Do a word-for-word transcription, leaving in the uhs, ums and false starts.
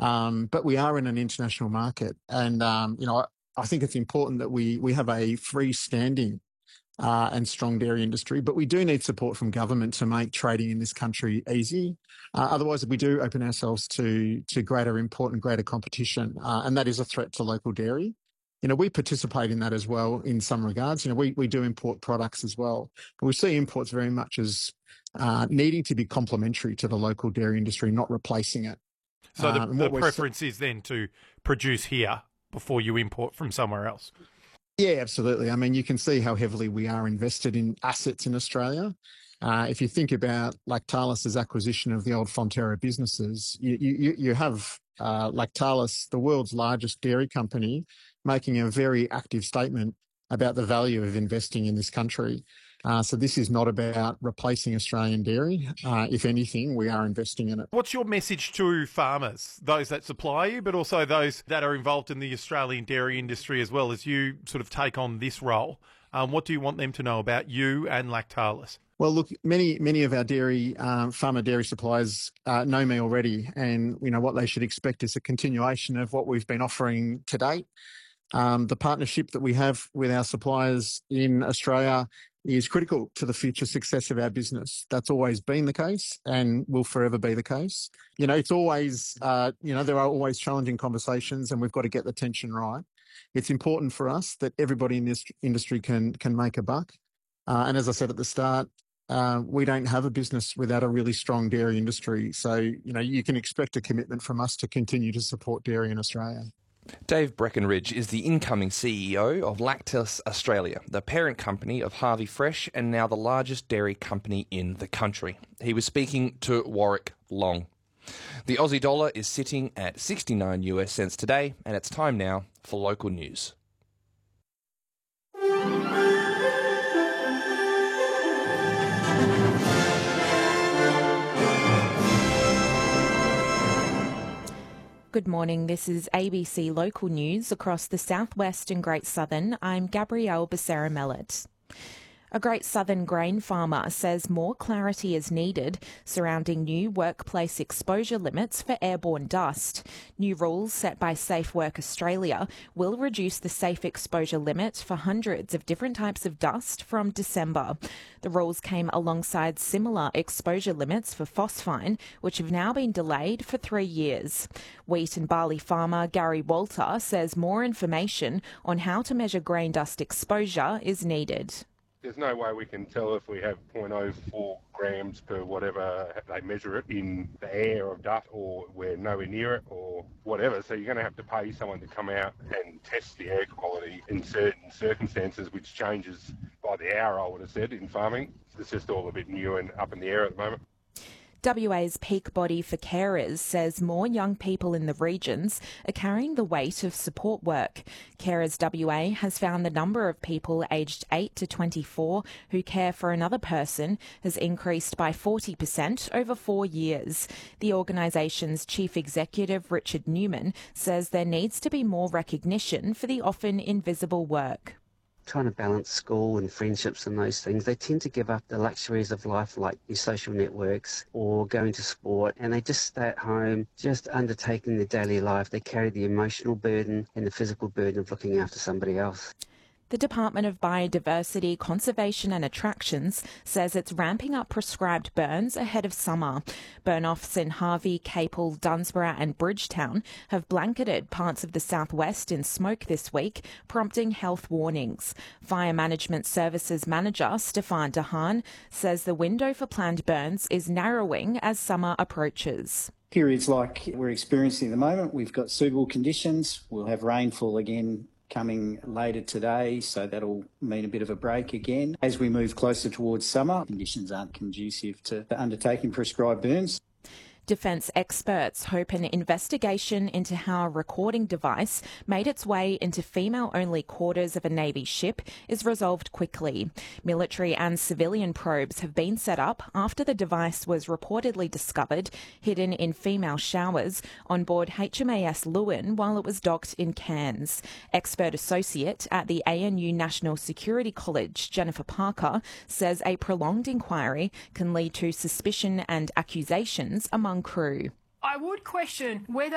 Um, but we are in an international market, and um, you know, I, I think it's important that we we have a freestanding uh, and strong dairy industry, but we do need support from government to make trading in this country easy. Uh, otherwise, we do open ourselves to to greater import and greater competition, uh, and that is a threat to local dairy. You know, we participate in that as well in some regards. You know, we we do import products as well, but we see imports very much as uh, needing to be complementary to the local dairy industry, not replacing it. So the, Um, the we're preference is then to produce here before you import from somewhere else. Yeah, absolutely. I mean, you can see how heavily we are invested in assets in Australia. Uh, if you think about Lactalis' acquisition of the old Fonterra businesses, you, you, you have uh, Lactalis, the world's largest dairy company, making a very active statement about the value of investing in this country. Uh, so this is not about replacing Australian dairy. Uh, if anything, we are investing in it. What's your message to farmers, those that supply you, but also those that are involved in the Australian dairy industry as well, as you sort of take on this role? Um, what do you want them to know about you and Lactalis? Well, look, many many of our dairy um, farmer dairy suppliers uh, know me already, and you know what they should expect is a continuation of what we've been offering to date. Um, the partnership that we have with our suppliers in Australia is critical to the future success of our business. That's always been the case and will forever be the case. You know, it's always, uh, you know, there are always challenging conversations and we've got to get the tension right. It's important for us that everybody in this industry can can make a buck. Uh, and as I said at the start, uh, we don't have a business without a really strong dairy industry. So, you know, you can expect a commitment from us to continue to support dairy in Australia. Dave Breckenridge is the incoming C E O of Lactalis Australia, the parent company of Harvey Fresh and now the largest dairy company in the country. He was speaking to Warwick Long. The Aussie dollar is sitting at sixty-nine US cents today, and it's time now for local news. Good morning, this is A B C Local News across the southwest and Great Southern. I'm Gabrielle Becerra-Mellett. A Great Southern grain farmer says more clarity is needed surrounding new workplace exposure limits for airborne dust. New rules set by Safe Work Australia will reduce the safe exposure limit for hundreds of different types of dust from December. The rules came alongside similar exposure limits for phosphine, which have now been delayed for three years. Wheat and barley farmer Gary Walter says more information on how to measure grain dust exposure is needed. There's no way we can tell if we have zero point zero four grams per whatever they measure it in the air of dust, or we're nowhere near it, or whatever. So you're going to have to pay someone to come out and test the air quality in certain circumstances, which changes by the hour, I would have said, in farming. It's just all a bit new and up in the air at the moment. W A's peak body for carers says more young people in the regions are carrying the weight of support work. Carers W A has found the number of people aged eight to twenty-four who care for another person has increased by forty percent over four years. The organisation's chief executive, Richard Newman, says there needs to be more recognition for the often invisible work. Trying to balance school and friendships and those things, they tend to give up the luxuries of life like your social networks or going to sport, and they just stay at home, just undertaking their daily life. They carry the emotional burden and the physical burden of looking after somebody else. The Department of Biodiversity, Conservation and Attractions says it's ramping up prescribed burns ahead of summer. Burn-offs in Harvey, Capel, Dunsborough and Bridgetown have blanketed parts of the southwest in smoke this week, prompting health warnings. Fire Management Services Manager Stefan Dehaan says the window for planned burns is narrowing as summer approaches. Periods like we're experiencing at the moment, we've got suitable conditions. We'll have rainfall again coming later today, so that'll mean a bit of a break again. As we move closer towards summer, conditions aren't conducive to undertaking prescribed burns. Defence experts hope an investigation into how a recording device made its way into female-only quarters of a Navy ship is resolved quickly. Military and civilian probes have been set up after the device was reportedly discovered hidden in female showers on board H M A S Lewin while it was docked in Cairns. Expert associate at the A N U National Security College, Jennifer Parker, says a prolonged inquiry can lead to suspicion and accusations among crew. I would question whether